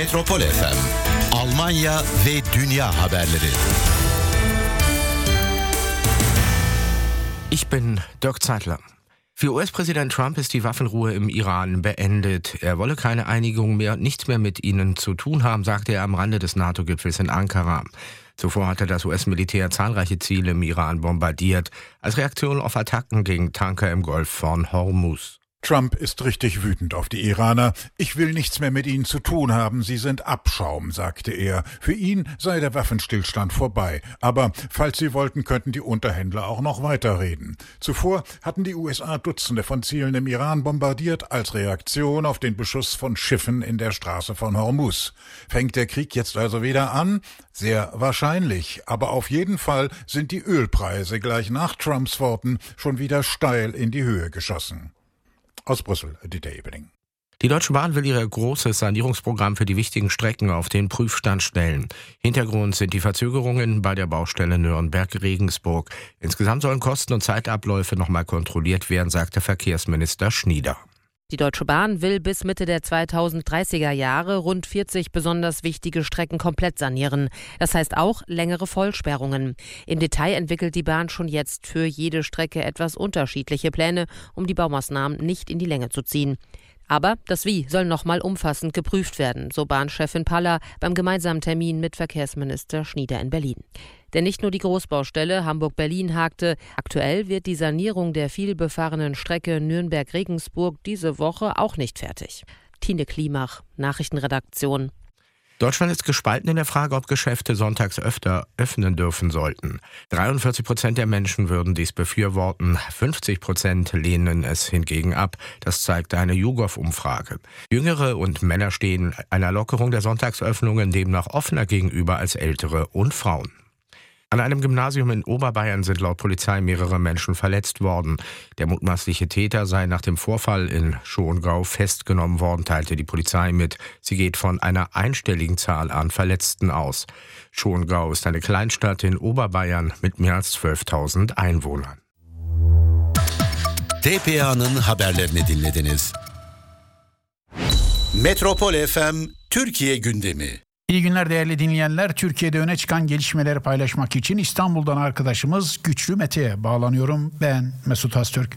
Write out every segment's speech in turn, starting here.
Metropol FM, Almanya ve dünya haberleri. Ich bin Dirk Zeitler. Für US-Präsident Trump ist die Waffenruhe im Iran beendet. Er wolle keine Einigung mehr und nichts mehr mit ihnen zu tun haben, sagte er am Rande des NATO-Gipfels in Ankara. Zuvor hatte das US-Militär zahlreiche Ziele im Iran bombardiert, als Reaktion auf Attacken gegen Tanker im Golf von Hormuz. Trump ist richtig wütend auf die Iraner. Ich will nichts mehr mit ihnen zu tun haben, sie sind Abschaum, sagte er. Für ihn sei der Waffenstillstand vorbei. Aber falls sie wollten, könnten die Unterhändler auch noch weiterreden. Zuvor hatten die USA Dutzende von Zielen im Iran bombardiert, als Reaktion auf den Beschuss von Schiffen in der Straße von Hormuz. Fängt der Krieg jetzt also wieder an? Sehr wahrscheinlich. Aber auf jeden Fall sind die Ölpreise gleich nach Trumps Worten schon wieder steil in die Höhe geschossen. Aus Brüssel, Dieter Ebeling. Die Deutsche Bahn will ihr großes Sanierungsprogramm für die wichtigen Strecken auf den Prüfstand stellen. Hintergrund sind die Verzögerungen bei der Baustelle Nürnberg-Regensburg. Insgesamt sollen Kosten und Zeitabläufe nochmal kontrolliert werden, sagte Verkehrsminister Schnieder. Die Deutsche Bahn will bis Mitte der 2030er Jahre rund 40 besonders wichtige Strecken komplett sanieren. Das heißt auch längere Vollsperrungen. Im Detail entwickelt die Bahn schon jetzt für jede Strecke etwas unterschiedliche Pläne, um die Baumaßnahmen nicht in die Länge zu ziehen. Aber das Wie soll nochmal umfassend geprüft werden, so Bahnchefin Paller beim gemeinsamen Termin mit Verkehrsminister Schnieder in Berlin. Denn nicht nur die Großbaustelle Hamburg-Berlin hakte. Aktuell wird die Sanierung der vielbefahrenen Strecke Nürnberg-Regensburg diese Woche auch nicht fertig. Tine Klimach, Nachrichtenredaktion. Deutschland ist gespalten in der Frage, ob Geschäfte sonntags öfter öffnen dürfen sollten. 43% der Menschen würden dies befürworten, 50% lehnen es hingegen ab. Das zeigt eine YouGov-Umfrage. Jüngere und Männer stehen einer Lockerung der Sonntagsöffnungen demnach offener gegenüber als Ältere und Frauen. An einem Gymnasium in Oberbayern sind laut Polizei mehrere Menschen verletzt worden. Der mutmaßliche Täter sei nach dem Vorfall in Schongau festgenommen worden, teilte die Polizei mit. Sie geht von einer einstelligen Zahl an Verletzten aus. Schongau ist eine Kleinstadt in Oberbayern mit mehr als 12.000 Einwohnern. TPA'nın haberlerini dinlediniz. Metropol FM Türkiye gündemi. İyi günler değerli dinleyenler. Türkiye'de öne çıkan gelişmeleri paylaşmak için İstanbul'dan arkadaşımız Güçlü Mete'ye bağlanıyorum. Ben Mesut Öztürk.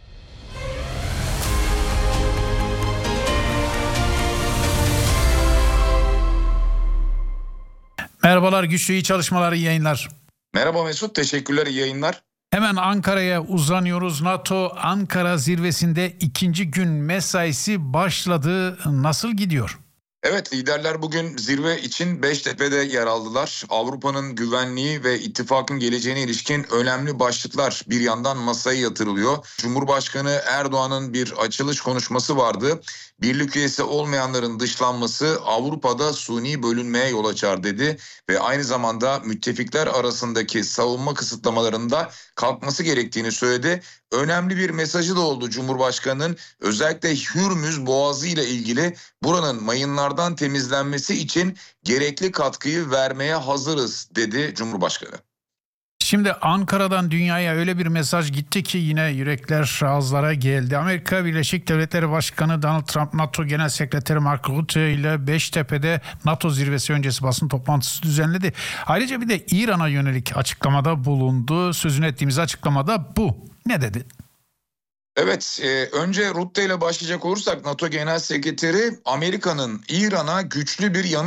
Merhabalar Güçlü, iyi çalışmalar, iyi yayınlar. Merhaba Mesut, teşekkürler, iyi yayınlar. Hemen Ankara'ya uzanıyoruz. NATO Ankara zirvesinde ikinci gün mesaisi başladı. Nasıl gidiyor? Evet, liderler bugün zirve için Beştepe'de yer aldılar. Avrupa'nın güvenliği ve ittifakın geleceğine ilişkin önemli başlıklar bir yandan masaya yatırılıyor. Cumhurbaşkanı Erdoğan'ın bir açılış konuşması vardı. Birlik üyesi olmayanların dışlanması Avrupa'da suni bölünmeye yol açar dedi ve aynı zamanda müttefikler arasındaki savunma kısıtlamalarında kalkması gerektiğini söyledi. Önemli bir mesajı da oldu Cumhurbaşkanı'nın, özellikle Hürmüz Boğazı ile ilgili buranın mayınlardan temizlenmesi için gerekli katkıyı vermeye hazırız dedi Cumhurbaşkanı. Şimdi Ankara'dan dünyaya öyle bir mesaj gitti ki yine yürekler ağızlara geldi. Amerika Birleşik Devletleri Başkanı Donald Trump, NATO Genel Sekreteri Mark Rutte ile Beştepe'de NATO zirvesi öncesi basın toplantısı düzenledi. Ayrıca bir de İran'a yönelik açıklamada bulundu. Sözünü ettiğimiz açıklamada bu. Ne dedi? Evet, önce Rutte ile başlayacak olursak NATO Genel Sekreteri Amerika'nın İran'a güçlü bir yanıt